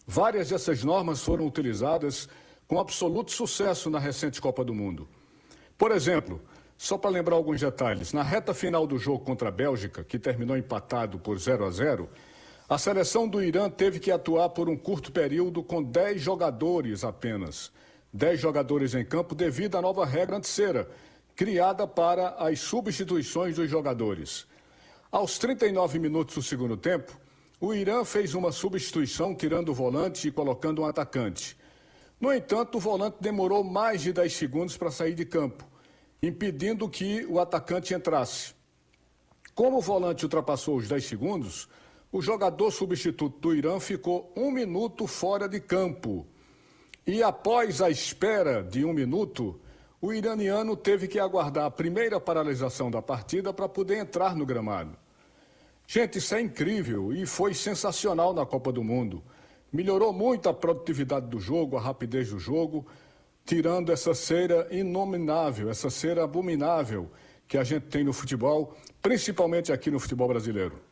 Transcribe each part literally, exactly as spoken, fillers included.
Várias dessas normas foram utilizadas com absoluto sucesso na recente Copa do Mundo. Por exemplo, só para lembrar alguns detalhes, na reta final do jogo contra a Bélgica, que terminou empatado por zero a zero, a seleção do Irã teve que atuar por um curto período com dez jogadores apenas. dez jogadores em campo devido à nova regra antisseira, criada para as substituições dos jogadores. Aos trinta e nove minutos do segundo tempo, o Irã fez uma substituição tirando o volante e colocando um atacante. No entanto, o volante demorou mais de dez segundos para sair de campo, impedindo que o atacante entrasse. Como o volante ultrapassou os dez segundos, o jogador substituto do Irã ficou um minuto fora de campo. E após a espera de um minuto, o iraniano teve que aguardar a primeira paralisação da partida para poder entrar no gramado. Gente, isso é incrível e foi sensacional na Copa do Mundo. Melhorou muito a produtividade do jogo, a rapidez do jogo, tirando essa cera inominável, essa cera abominável que a gente tem no futebol, principalmente aqui no futebol brasileiro.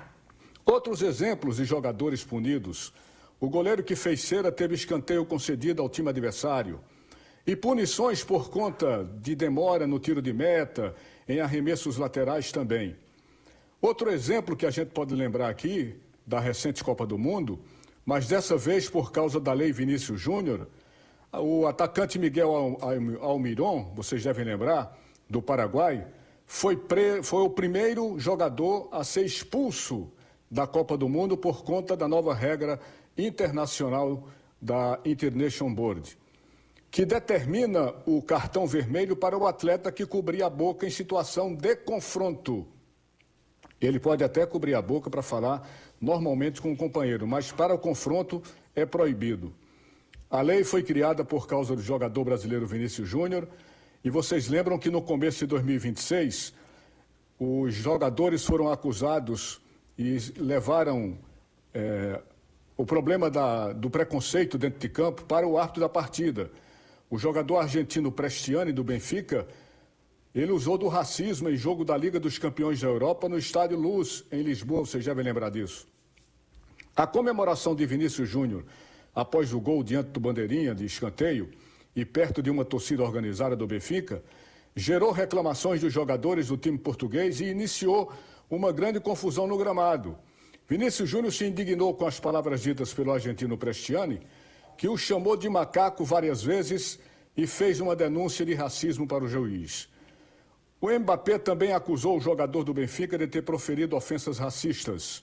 Outros exemplos de jogadores punidos. O goleiro que fez cera teve escanteio concedido ao time adversário. E punições por conta de demora no tiro de meta, em arremessos laterais também. Outro exemplo que a gente pode lembrar aqui, da recente Copa do Mundo, mas dessa vez por causa da Lei Vinícius Júnior, o atacante Miguel Almiron, vocês devem lembrar, do Paraguai, foi, pre... foi o primeiro jogador a ser expulso da Copa do Mundo por conta da nova regra internacional da International Board, que determina o cartão vermelho para o atleta que cobrir a boca em situação de confronto. Ele pode até cobrir a boca para falar normalmente com o companheiro, mas para o confronto é proibido. A lei foi criada por causa do jogador brasileiro Vinícius Júnior, e vocês lembram que no começo de dois mil e vinte e seis, os jogadores foram acusados e levaram é, o problema da, do preconceito dentro de campo para o árbitro da partida. O jogador argentino Prestiani, do Benfica, ele usou do racismo em jogo da Liga dos Campeões da Europa no Estádio Luz, em Lisboa, vocês devem lembrar disso. A comemoração de Vinícius Júnior, após o gol diante do bandeirinha de escanteio e perto de uma torcida organizada do Benfica, gerou reclamações dos jogadores do time português e iniciou uma grande confusão no gramado. Vinícius Júnior se indignou com as palavras ditas pelo argentino Prestiani, que o chamou de macaco várias vezes e fez uma denúncia de racismo para o juiz. O Mbappé também acusou o jogador do Benfica de ter proferido ofensas racistas.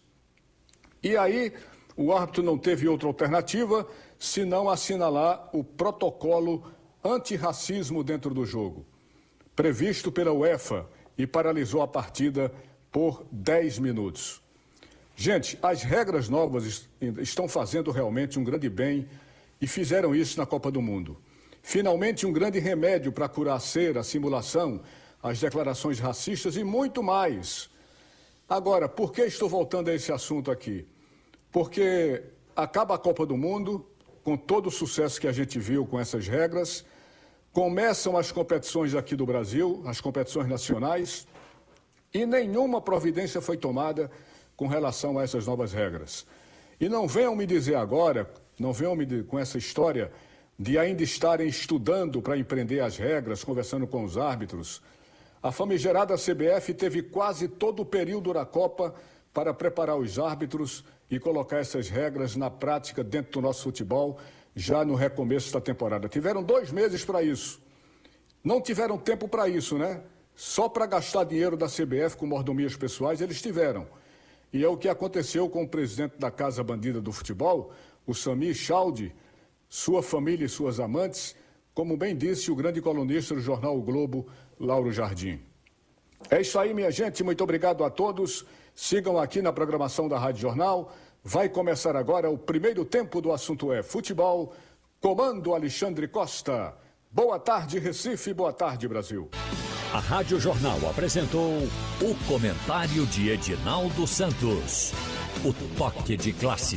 E aí, o árbitro não teve outra alternativa senão assinalar o protocolo antirracismo dentro do jogo, previsto pela UEFA, e paralisou a partida por dez minutos. Gente, as regras novas estão fazendo realmente um grande bem e fizeram isso na Copa do Mundo. Finalmente, um grande remédio para curar a cera, a simulação, as declarações racistas e muito mais. Agora, por que estou voltando a esse assunto aqui? Porque acaba a Copa do Mundo, com todo o sucesso que a gente viu com essas regras, começam as competições aqui do Brasil, as competições nacionais, e nenhuma providência foi tomada com relação a essas novas regras. E não venham me dizer agora, não venham me dizer com essa história de ainda estarem estudando para empreender as regras, conversando com os árbitros. A famigerada C B F teve quase todo o período da Copa para preparar os árbitros e colocar essas regras na prática dentro do nosso futebol, já no recomeço da temporada. Tiveram dois meses para isso. Não tiveram tempo para isso, né? Só para gastar dinheiro da C B F com mordomias pessoais, eles tiveram. E é o que aconteceu com o presidente da Casa Bandida do Futebol, o Samir Chaldi, sua família e suas amantes, como bem disse o grande colunista do jornal O Globo, Lauro Jardim. É isso aí, minha gente. Muito obrigado a todos. Sigam aqui na programação da Rádio Jornal. Vai começar agora o primeiro tempo do assunto é futebol. Comando Alexandre Costa. Boa tarde, Recife. Boa tarde, Brasil. A Rádio Jornal apresentou o comentário de Edinaldo Santos. O toque de classe.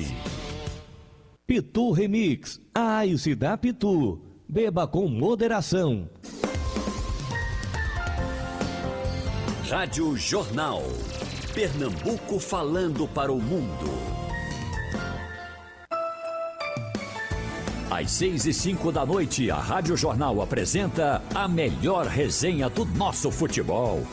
Pitu Remix. A Ice da Pitu. Beba com moderação. Rádio Jornal. Pernambuco falando para o mundo. Às seis e cinco da noite, a Rádio Jornal apresenta a melhor resenha do nosso futebol.